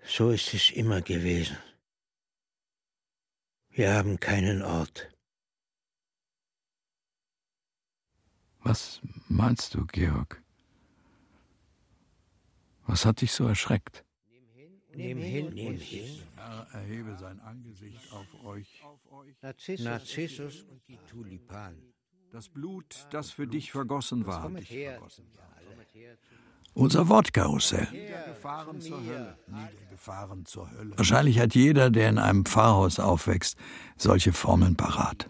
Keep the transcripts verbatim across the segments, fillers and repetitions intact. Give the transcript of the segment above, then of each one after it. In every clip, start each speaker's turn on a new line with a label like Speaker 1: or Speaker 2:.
Speaker 1: So ist es immer gewesen. Wir haben keinen Ort.
Speaker 2: Was meinst du, Georg? Was hat dich so erschreckt?
Speaker 1: Nimm hin, nimm hin.
Speaker 2: Herr, erhebe sein Angesicht auf euch.
Speaker 1: Narcissus, Narcissus und die Tulipanen.
Speaker 2: Das Blut, das für dich vergossen war.
Speaker 1: Kommet her.
Speaker 2: Unser Wortkarussell.
Speaker 1: Gefahren zur Hölle.
Speaker 2: Gefahren zur Hölle. Wahrscheinlich hat jeder, der in einem Pfarrhaus aufwächst, solche Formeln parat.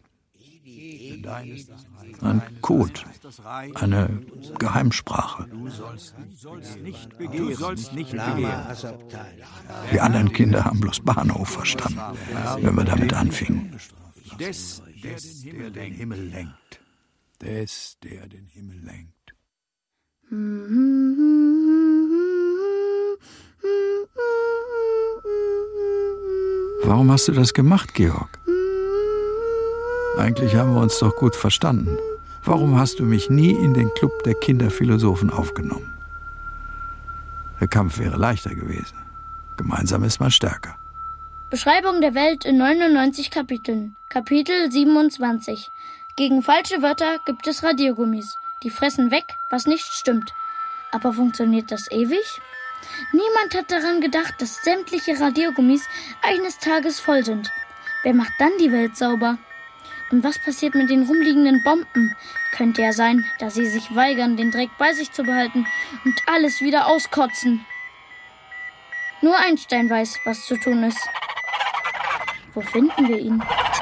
Speaker 2: Ein Code, eine Geheimsprache.
Speaker 3: Du sollst nicht begehren. Du sollst nicht begehren.
Speaker 2: Wir anderen Kinder haben bloß Bahnhof verstanden, wenn wir damit anfingen.
Speaker 3: Des, des, der den Himmel lenkt.
Speaker 2: Des, der den Himmel lenkt. Warum hast du das gemacht, Georg? Eigentlich haben wir uns doch gut verstanden. Warum hast du mich nie in den Club der Kinderphilosophen aufgenommen? Der Kampf wäre leichter gewesen. Gemeinsam ist man stärker.
Speaker 4: Beschreibung der Welt in neunundneunzig Kapiteln. Kapitel siebenundzwanzig. Gegen falsche Wörter gibt es Radiergummis. Die fressen weg, was nicht stimmt. Aber funktioniert das ewig? Niemand hat daran gedacht, dass sämtliche Radiergummis eines Tages voll sind. Wer macht dann die Welt sauber? Und was passiert mit den rumliegenden Bomben? Könnte ja sein, dass sie sich weigern, den Dreck bei sich zu behalten und alles wieder auskotzen. Nur Einstein weiß, was zu tun ist. Wo finden wir ihn?